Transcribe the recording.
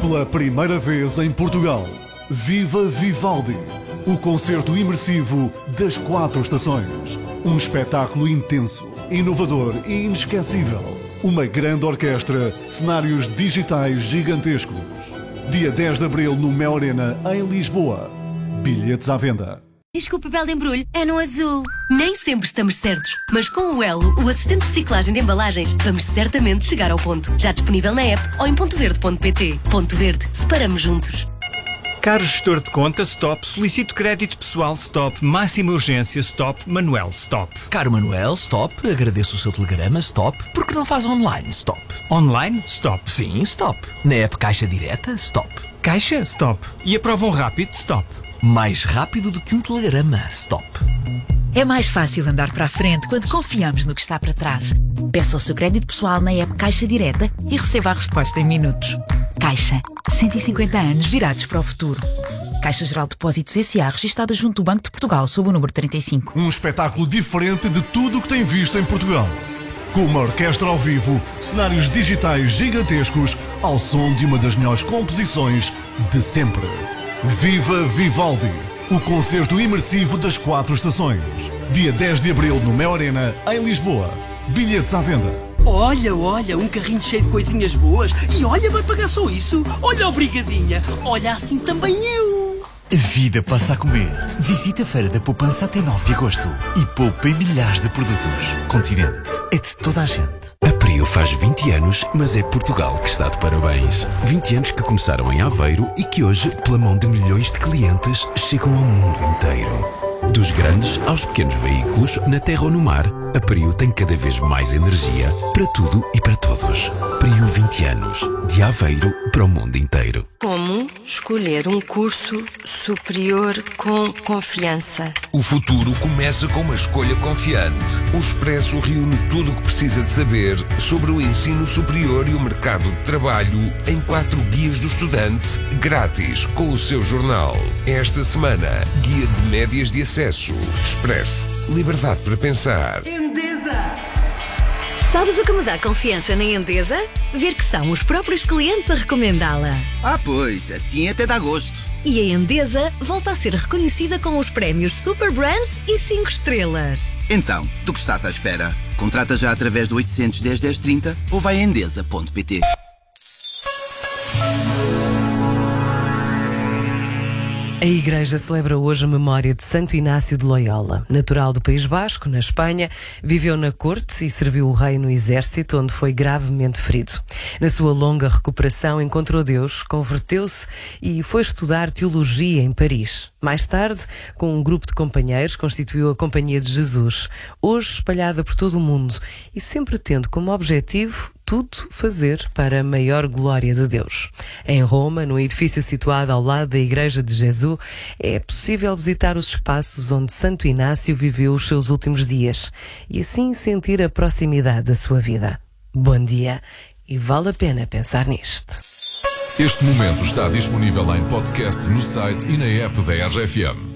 Pela primeira vez em Portugal, Viva Vivaldi, o concerto imersivo das 4 estações. Um espetáculo intenso, inovador e inesquecível. Uma grande orquestra, cenários digitais gigantescos. Dia 10 de Abril no Mel Arena, em Lisboa. Bilhetes à venda. Diz que o papel de embrulho é no azul. Nem sempre estamos certos, mas com o Elo, o assistente de reciclagem de embalagens, vamos certamente chegar ao ponto. Já disponível na app ou em pontoverde.pt. Ponto Verde, separamos juntos. Caro gestor de conta, stop. Solicito crédito pessoal, stop. Máxima urgência, stop. Manuel, stop. Caro Manuel, stop. Agradeço o seu telegrama, stop. Por que não faz online, stop? Online, stop. Sim, stop. Na app Caixa Direta, stop. Caixa, stop. E aprovam rápido, stop. Mais rápido do que um telegrama, stop. É mais fácil andar para a frente quando confiamos no que está para trás. Peça o seu crédito pessoal na app Caixa Direta e receba a resposta em minutos. Caixa, 150 anos virados para o futuro. Caixa Geral de Depósitos S.A. registada junto do Banco de Portugal sob o número 35. Um espetáculo diferente de tudo o que tem visto em Portugal. Com uma orquestra ao vivo, cenários digitais gigantescos, ao som de uma das melhores composições de sempre. Viva Vivaldi, o concerto imersivo das 4 estações. Dia 10 de Abril no Mel Arena, em Lisboa. Bilhetes à venda. Olha, um carrinho cheio de coisinhas boas. E olha, vai pagar só isso. Olha, obrigadinha. Olha, assim também eu. A vida passa a comer. Visita a Feira da Poupança até 9 de agosto e poupa em milhares de produtos. Continente é de toda a gente. A Prio faz 20 anos, mas é Portugal que está de parabéns. 20 anos que começaram em Aveiro e que hoje, pela mão de milhões de clientes, chegam ao mundo inteiro. Dos grandes aos pequenos veículos, na terra ou no mar, a Prio tem cada vez mais energia para tudo e para todos. Prio 20 anos, de Aveiro para o mundo inteiro. Como escolher um curso superior com confiança? O futuro começa com uma escolha confiante. O Expresso reúne tudo o que precisa de saber sobre o ensino superior e o mercado de trabalho em 4 guias do estudante, grátis, com o seu jornal. Esta semana, guia de médias de acesso. Expresso. Liberdade para pensar. Sabes o que me dá confiança na Endesa? Ver que são os próprios clientes a recomendá-la. Pois, assim até dá gosto. E a Endesa volta a ser reconhecida com os prémios Super Brands e 5 estrelas. Então, do que estás à espera? Contrata já através do 810 1030 ou vai a endesa.pt. A Igreja celebra hoje a memória de Santo Inácio de Loyola. Natural do País Basco, na Espanha, viveu na corte e serviu o rei no exército, onde foi gravemente ferido. Na sua longa recuperação, encontrou Deus, converteu-se e foi estudar teologia em Paris. Mais tarde, com um grupo de companheiros, constituiu a Companhia de Jesus, hoje espalhada por todo o mundo e sempre tendo como objetivo tudo fazer para a maior glória de Deus. Em Roma, num edifício situado ao lado da Igreja de Jesus, é possível visitar os espaços onde Santo Inácio viveu os seus últimos dias e assim sentir a proximidade da sua vida. Bom dia e vale a pena pensar nisto. Este momento está disponível em podcast no site e na app da RFM.